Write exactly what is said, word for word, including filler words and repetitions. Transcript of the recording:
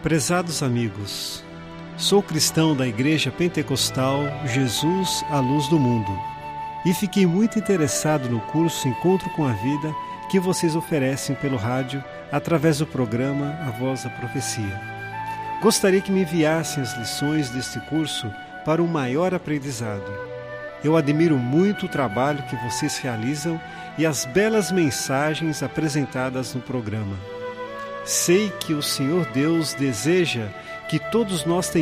Prezados amigos, sou cristão da Igreja Pentecostal Jesus, a Luz do Mundo, e fiquei muito interessado no curso Encontro com a Vida que vocês oferecem pelo rádio através do programa A Voz da Profecia. Gostaria que me enviassem as lições deste curso para um maior aprendizado. Eu admiro muito o trabalho que vocês realizam e as belas mensagens apresentadas no programa. Sei que o Senhor Deus deseja que todos nós tenhamos